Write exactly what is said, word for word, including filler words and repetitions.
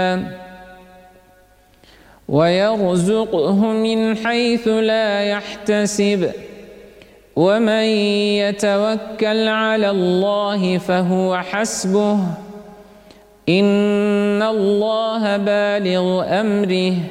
ويرزقه من حيث لا يحتسب ومن يتوكل على الله فهو حسبه إن الله بالغ أمره